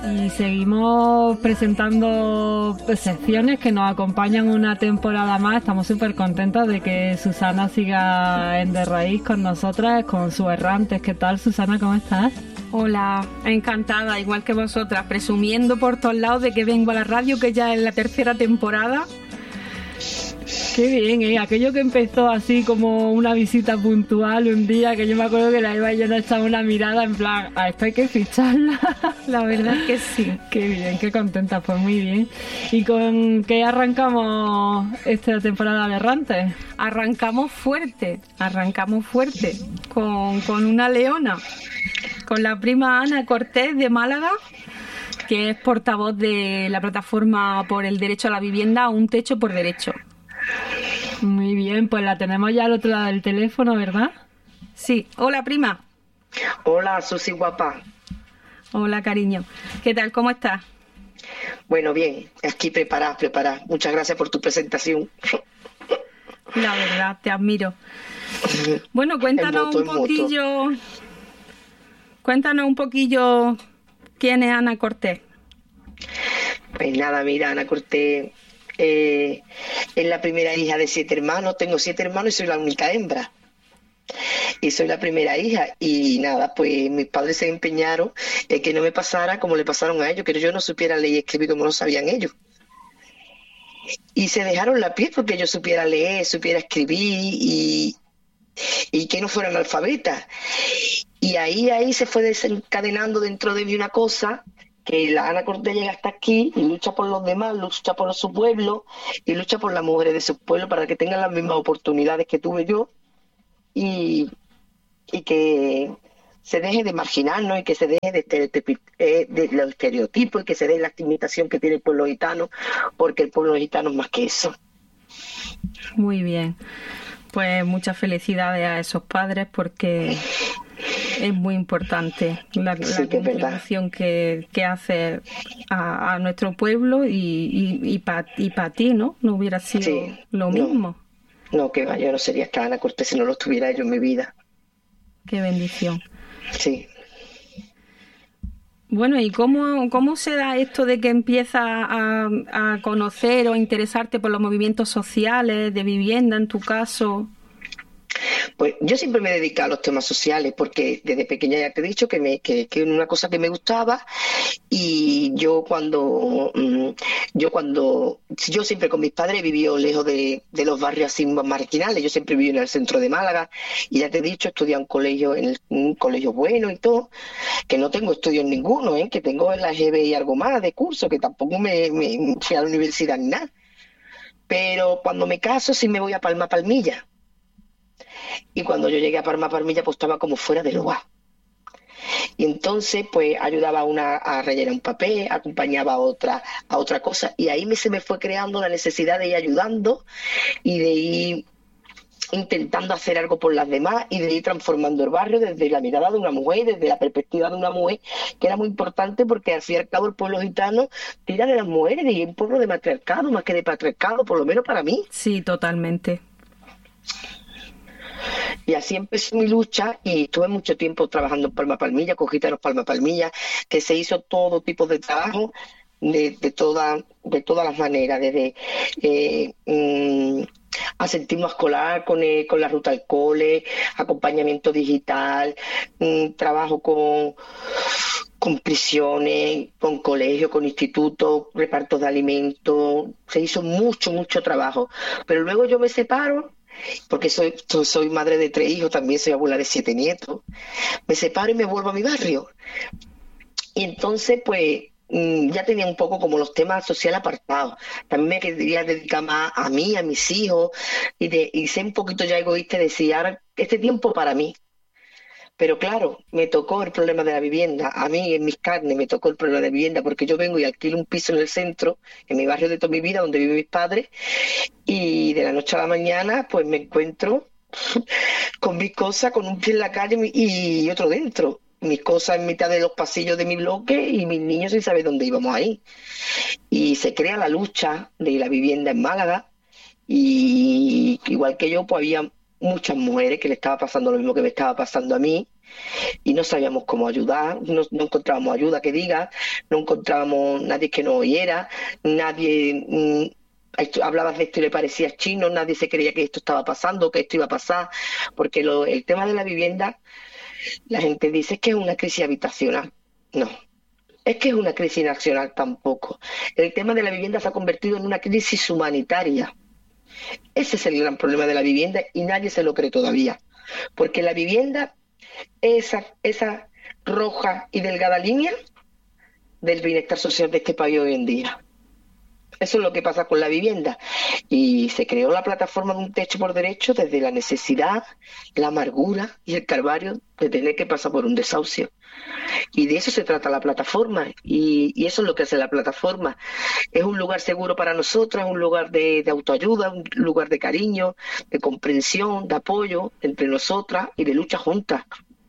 Y seguimos presentando secciones que nos acompañan una temporada más. Estamos súper contentos de que Susana siga en De Raíz con nosotras, con sus errantes. ¿Qué tal, Susana? ¿Cómo estás? Hola, encantada, igual que vosotras, presumiendo por todos lados de que vengo a la radio, que ya es la tercera temporada. Qué bien, ¿eh? Aquello que empezó así como una visita puntual un día, que yo me acuerdo que la Eva y yo nos echaba una mirada en plan, a esto hay que ficharla. La verdad es que sí. Qué bien, qué contenta, pues muy bien. ¿Y con qué arrancamos esta temporada de Errantes? Arrancamos fuerte, con una leona, con la prima Ana Cortés de Málaga, que es portavoz de la plataforma por el derecho a la vivienda, Un Techo por Derecho. Muy bien, pues la tenemos ya al otro lado del teléfono, ¿verdad? Sí. Hola, prima. Hola, Susi guapa. Hola, cariño. ¿Qué tal? ¿Cómo estás? Bueno, bien. Aquí preparada. Muchas gracias por tu presentación. La verdad, te admiro. Bueno, cuéntanos un poquillo quién es Ana Cortés. Pues nada, mira, Ana Cortés es la primera hija de 7 hermanos. Tengo 7 hermanos y soy la única hembra. Y soy la primera hija. Y nada, pues mis padres se empeñaron en que no me pasara como le pasaron a ellos, que yo no supiera leer y escribir como lo sabían ellos. Y se dejaron la piel porque yo supiera leer, supiera escribir y que no fuera analfabeta. Y ahí se fue desencadenando dentro de mí una cosa, que la Ana Cortés llega hasta aquí y lucha por los demás, lucha por su pueblo y lucha por las mujeres de su pueblo para que tengan las mismas oportunidades que tuve yo y que se deje de marginarnos y que se deje de los estereotipos y que se deje la estigmatización que tiene el pueblo gitano, porque el pueblo gitano es más que eso. Muy bien. Pues muchas felicidades a esos padres porque es muy importante la contribución que hace a nuestro pueblo y para ti, ¿no? No hubiera sido lo mismo. No, que va, yo no sería esta Ana Cortés si no lo tuviera yo en mi vida. Qué bendición. Sí. Bueno, ¿y cómo se da esto de que empiezas a conocer o a interesarte por los movimientos sociales, de vivienda en tu caso? Pues yo siempre me he dedicado a los temas sociales porque desde pequeña ya te he dicho que es una cosa que me gustaba y yo siempre con mis padres he vivido lejos de los barrios así más marginales. Yo siempre viví en el centro de Málaga y ya te he dicho, estudié en un colegio bueno y todo, que no tengo estudios ninguno, que tengo en la GB y algo más de curso, que tampoco me fui a la universidad ni nada. Pero cuando me caso sí me voy a Palmilla. Y cuando yo llegué a Palmilla, pues estaba como fuera de lugar. Y entonces, pues ayudaba a una a rellenar un papel, acompañaba a otra cosa. Y ahí se me fue creando la necesidad de ir ayudando y de ir intentando hacer algo por las demás y de ir transformando el barrio desde la mirada de una mujer, desde la perspectiva de una mujer, que era muy importante porque al fin y al cabo el pueblo gitano tira de las mujeres y es un pueblo de matriarcado más que de patriarcado, por lo menos para mí. Sí, totalmente. Y así empezó mi lucha y estuve mucho tiempo trabajando en Palmilla, con Gitanos Palmilla, que se hizo todo tipo de trabajo de todas las maneras, desde asentismo escolar con la ruta al cole, acompañamiento digital, trabajo con prisiones, con colegios, con institutos, repartos de alimentos. Se hizo mucho trabajo. Pero luego yo me separo porque soy madre de 3 hijos, también soy abuela de 7 nietos, me separo y me vuelvo a mi barrio. Y entonces, pues, ya tenía un poco como los temas sociales apartados. También me quería dedicar más a mí, a mis hijos, y ser un poquito ya egoísta y decir, ahora, este tiempo para mí. Pero claro, me tocó el problema de la vivienda. A mí, en mis carnes, me tocó el problema de la vivienda porque yo vengo y alquilo un piso en el centro, en mi barrio de toda mi vida, donde viven mis padres, y de la noche a la mañana, pues me encuentro con mis cosas, con un pie en la calle y otro dentro. Mis cosas en mitad de los pasillos de mi bloque y mis niños sin saber dónde íbamos a ir. Y se crea la lucha de la vivienda en Málaga y igual que yo, pues había muchas mujeres que le estaba pasando lo mismo que me estaba pasando a mí y no sabíamos cómo ayudar, no encontrábamos ayuda que diga, no encontrábamos nadie que nos oyera, nadie hablabas de esto y le parecía chino, nadie se creía que esto estaba pasando, que esto iba a pasar, porque el tema de la vivienda, la gente dice que es una crisis habitacional. No, es que es una crisis nacional tampoco. El tema de la vivienda se ha convertido en una crisis humanitaria. Ese es el gran problema de la vivienda y nadie se lo cree todavía. Porque la vivienda es esa roja y delgada línea del bienestar social de este país hoy en día. Eso es lo que pasa con la vivienda. Y se creó la plataforma de un techo por derecho desde la necesidad, la amargura y el calvario de tener que pasar por un desahucio. Y de eso se trata la plataforma. Y eso es lo que hace la plataforma. Es un lugar seguro para nosotras, un lugar de autoayuda, un lugar de cariño, de comprensión, de apoyo entre nosotras y de lucha juntas.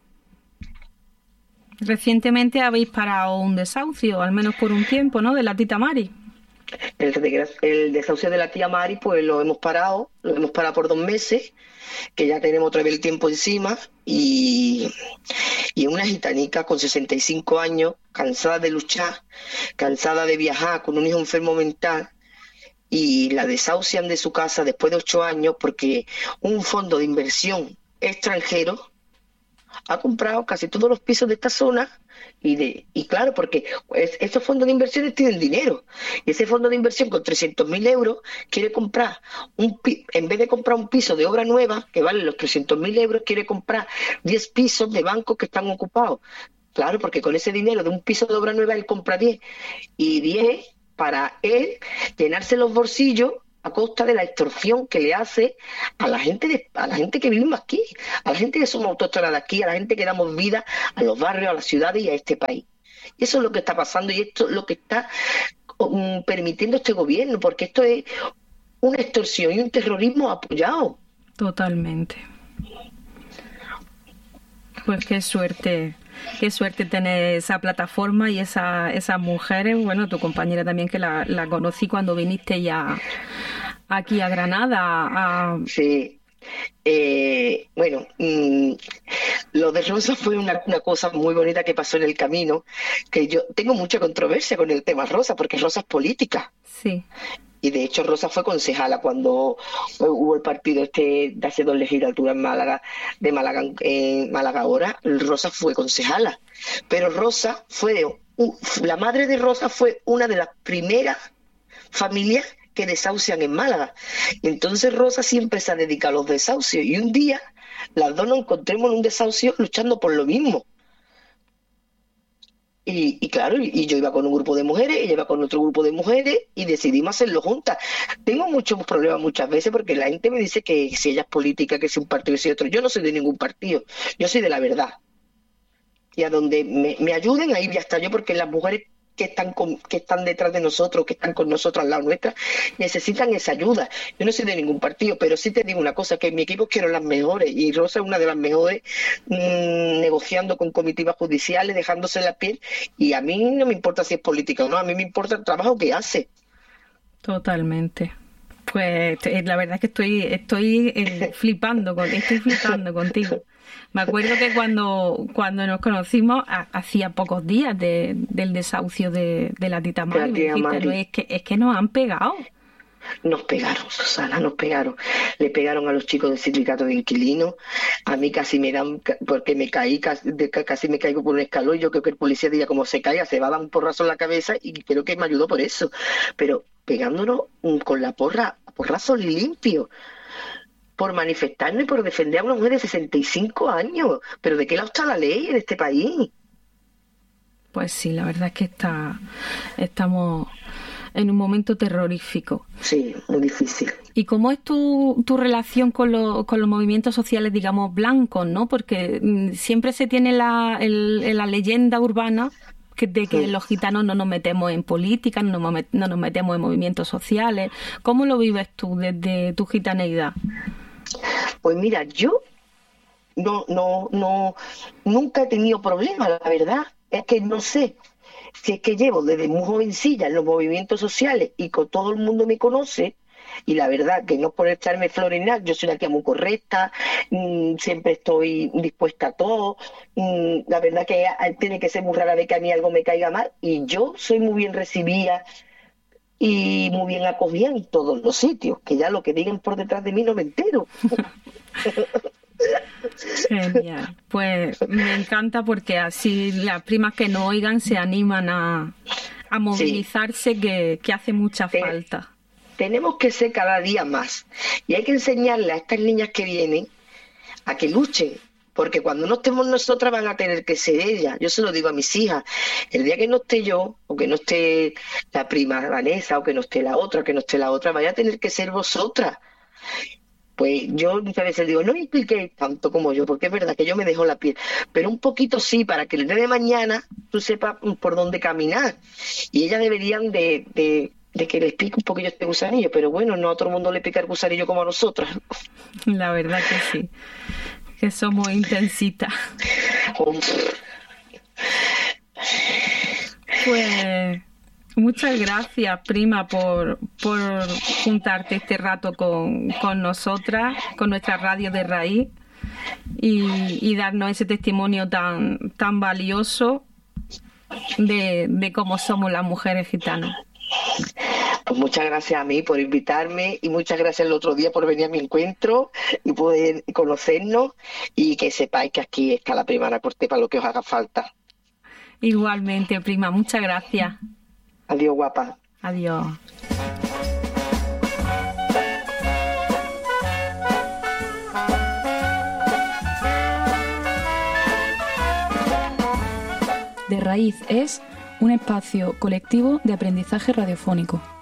Recientemente habéis parado un desahucio, al menos por un tiempo, ¿no?, de la tita Mari. El desahucio de la tía Mari, pues lo hemos parado por 2 meses, que ya tenemos otra vez el tiempo encima, y una gitanica con 65 años, cansada de luchar, cansada de viajar, con un hijo enfermo mental, y la desahucian de su casa después de 8 años porque un fondo de inversión extranjero ha comprado casi todos los pisos de esta zona y claro, porque estos fondos de inversiones tienen dinero y ese fondo de inversión con 300.000 euros quiere comprar, en vez de comprar un piso de obra nueva que vale los 300.000 euros, quiere comprar 10 pisos de bancos que están ocupados. Claro, porque con ese dinero de un piso de obra nueva él compra 10 y 10 para él llenarse los bolsillos a costa de la extorsión que le hace a la gente que vivimos aquí, a la gente que somos autóctonas de aquí, a la gente que damos vida a los barrios, a las ciudades y a este país. Y eso es lo que está pasando y esto es lo que está permitiendo este gobierno, porque esto es una extorsión y un terrorismo apoyado. Totalmente. Pues qué suerte tener esa plataforma y esas mujeres. Bueno, tu compañera también, que la conocí cuando viniste ya aquí a Granada. Sí. Bueno, lo de Rosa fue una cosa muy bonita que pasó en el camino, que yo tengo mucha controversia con el tema Rosa, porque Rosa es política. Sí. Y de hecho Rosa fue concejala cuando hubo el partido de hace 2 legislaturas en Málaga ahora. Rosa fue concejala. Pero Rosa la madre de Rosa fue una de las primeras familias que desahucian en Málaga. Y entonces Rosa siempre se ha dedicado a los desahucios. Y un día las dos nos encontremos en un desahucio luchando por lo mismo. Y claro, y yo iba con un grupo de mujeres, ella iba con otro grupo de mujeres y decidimos hacerlo juntas. Tengo muchos problemas muchas veces porque la gente me dice que si ella es política, que si un partido, que si otro. Yo no soy de ningún partido, yo soy de la verdad. Y a donde me ayuden, ahí voy a estar yo, porque las mujeres que están detrás de nosotros, que están con nosotros al lado nuestra, necesitan esa ayuda. Yo no soy de ningún partido, pero sí te digo una cosa, que en mi equipo quiero las mejores, y Rosa es una de las mejores, negociando con comitivas judiciales, dejándose la piel, y a mí no me importa si es política o no, a mí me importa el trabajo que hace. Totalmente. Pues la verdad es que estoy flipando contigo. Me acuerdo que cuando nos conocimos hacía pocos días del desahucio de la tita Mari, me dijiste, pero es que nos han pegado. Nos pegaron, Susana, nos pegaron. Le pegaron a los chicos del sindicato de inquilinos. A mí casi me dan, porque me caí, casi me caigo por un escalón. Yo creo que el policía diría, como se caiga, se va a dar un porrazo en la cabeza, y creo que me ayudó por eso. Pero pegándonos con la porrazo limpio, por manifestarnos y por defender a una mujer de 65 años. ¿Pero de qué lado está la ley en este país? Pues sí, la verdad es que estamos en un momento terrorífico. Sí, muy difícil. ¿Y cómo es tu relación con los movimientos sociales, digamos, blancos, ¿no? Porque siempre se tiene la leyenda urbana de que los gitanos no nos metemos en política, no nos metemos en movimientos sociales. ¿Cómo lo vives tú desde tu gitaneidad? Pues mira, yo nunca he tenido problemas, la verdad. Es que no sé si es que llevo desde muy jovencilla en los movimientos sociales y con todo el mundo me conoce, y la verdad que no por echarme flores nada, yo soy una tía muy correcta, siempre estoy dispuesta a todo, la verdad que tiene que ser muy rara vez que a mí algo me caiga mal, y yo soy muy bien recibida y muy bien acogida en todos los sitios, que ya lo que digan por detrás de mí no me entero. Genial. Pues me encanta porque así las primas que no oigan se animan a movilizarse, sí, que hace mucha falta. Tenemos que ser cada día más y hay que enseñarle a estas niñas que vienen a que luchen, porque cuando no estemos nosotras van a tener que ser ellas. Yo se lo digo a mis hijas, el día que no esté yo, o que no esté la prima Vanessa, o que no esté la otra, vaya a tener que ser vosotras. Pues yo muchas veces digo, no me impliquéis tanto como yo, porque es verdad que yo me dejo la piel, pero un poquito sí, para que el día de mañana tú sepas por dónde caminar. Y ellas deberían de que les pique un poquillo este gusanillo, pero bueno, no a todo el mundo le pica el gusanillo como a nosotras. La verdad que sí, que somos intensitas. Pues muchas gracias, prima, por juntarte este rato con nosotras, con nuestra radio de raíz y darnos ese testimonio tan valioso de cómo somos las mujeres gitanas. Pues muchas gracias a mí por invitarme y muchas gracias el otro día por venir a mi encuentro y poder conocernos y que sepáis que aquí está la prima Ana Cortés para lo que os haga falta. Igualmente, prima, muchas gracias. Adiós, guapa. Adiós. De Raíz es un espacio colectivo de aprendizaje radiofónico.